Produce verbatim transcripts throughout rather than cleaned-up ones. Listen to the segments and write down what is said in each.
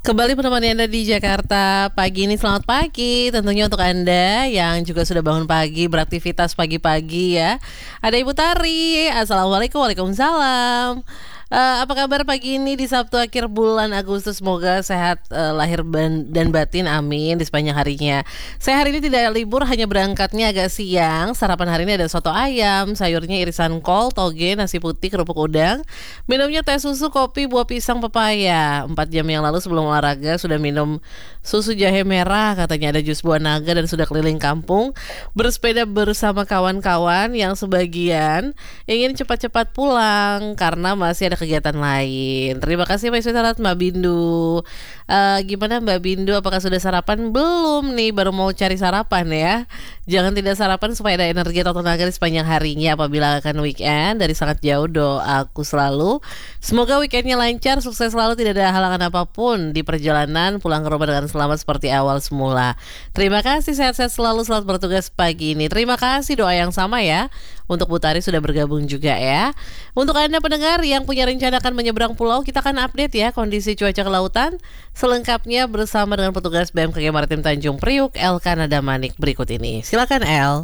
Kembali menemani Anda di Jakarta pagi ini. Selamat pagi tentunya untuk Anda yang juga sudah bangun pagi, beraktivitas pagi-pagi ya. Ada Ibu Tari. Assalamualaikum. Waalaikumsalam. Eh, apa kabar pagi ini di Sabtu akhir bulan Agustus? Semoga sehat eh, lahir ban- dan batin, amin, di sepanjang harinya. Saya hari ini tidak libur, hanya berangkatnya agak siang. Sarapan hari ini ada soto ayam, sayurnya irisan kol, toge, nasi putih, kerupuk udang. Minumnya teh susu, kopi, buah pisang, pepaya. Empat jam yang lalu sebelum olahraga sudah minum susu jahe merah, katanya ada jus buah naga, dan sudah keliling kampung bersepeda bersama kawan-kawan yang sebagian ingin cepat-cepat pulang karena masih ada kegiatan lain. Terima kasih Pak Iswitarat, Mbak Bindu. Uh, gimana Mbak Bindu, apakah sudah sarapan? Belum nih, baru mau cari sarapan ya. Jangan tidak sarapan supaya ada energi atau tenaga di sepanjang harinya apabila akan weekend. Dari sangat jauh doaku selalu, semoga weekendnya lancar, sukses selalu, tidak ada halangan apapun di perjalanan pulang ke rumah dengan selamat seperti awal semula. Terima kasih, sehat-sehat selalu, selamat bertugas pagi ini. Terima kasih, doa yang sama ya untuk Bu Tari sudah bergabung juga ya. Untuk Anda pendengar yang punya rencana akan menyeberang pulau, kita akan update ya kondisi cuaca kelautan selengkapnya bersama dengan petugas B M K G Maritim Tanjung Priuk, Elkana Damanik, berikut ini. Silakan El.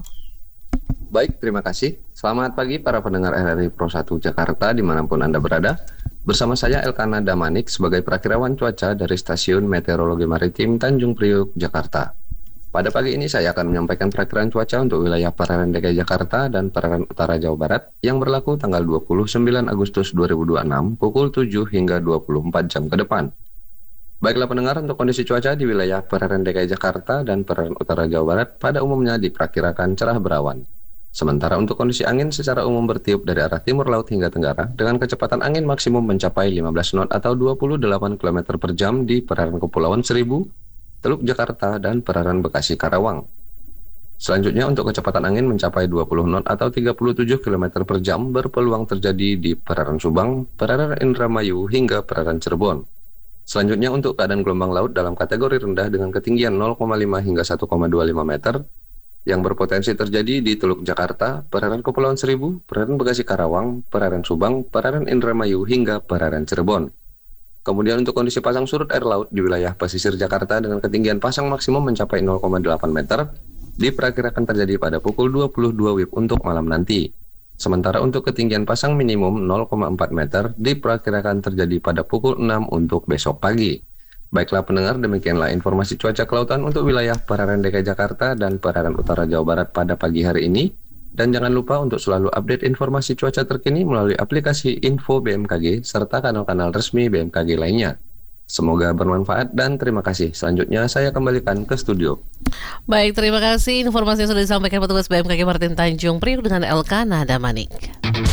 Baik, terima kasih. Selamat pagi para pendengar R R I Pro satu Jakarta dimanapun Anda berada. Bersama saya Elkana Damanik sebagai perakirawan cuaca dari Stasiun Meteorologi Maritim Tanjung Priuk, Jakarta. Pada pagi ini saya akan menyampaikan perakiraan cuaca untuk wilayah perairan D K I Jakarta dan perairan utara Jawa Barat yang berlaku tanggal dua puluh sembilan Agustus dua ribu dua puluh enam pukul tujuh hingga dua puluh empat jam ke depan. Baiklah pendengar, untuk kondisi cuaca di wilayah perairan D K I Jakarta dan perairan utara Jawa Barat pada umumnya diperkirakan cerah berawan. Sementara untuk kondisi angin secara umum bertiup dari arah timur laut hingga tenggara dengan kecepatan angin maksimum mencapai lima belas knot atau dua puluh delapan kilometer per jam di perairan Kepulauan Seribu, Teluk Jakarta, dan perairan Bekasi Karawang. Selanjutnya untuk kecepatan angin mencapai dua puluh knot atau tiga puluh tujuh kilometer per jam berpeluang terjadi di perairan Subang, perairan Indramayu, hingga perairan Cirebon. Selanjutnya untuk keadaan gelombang laut dalam kategori rendah dengan ketinggian nol koma lima hingga satu koma dua lima meter yang berpotensi terjadi di Teluk Jakarta, perairan Kepulauan Seribu, perairan Bekasi Karawang, perairan Subang, perairan Indramayu, hingga perairan Cirebon. Kemudian untuk kondisi pasang surut air laut di wilayah pesisir Jakarta dengan ketinggian pasang maksimum mencapai nol koma delapan meter diperkirakan terjadi pada pukul dua puluh dua W I B untuk malam nanti. Sementara untuk ketinggian pasang minimum nol koma empat meter diperkirakan terjadi pada pukul enam untuk besok pagi. Baiklah pendengar, demikianlah informasi cuaca kelautan untuk wilayah perairan D K I Jakarta dan perairan utara Jawa Barat pada pagi hari ini. Dan jangan lupa untuk selalu update informasi cuaca terkini melalui aplikasi Info B M K G serta kanal-kanal resmi B M K G lainnya. Semoga bermanfaat dan terima kasih. Selanjutnya saya kembalikan ke studio. Baik, terima kasih informasi yang sudah disampaikan petugas B M K G Maritim Tanjung Priuk dengan Elkana Damanik.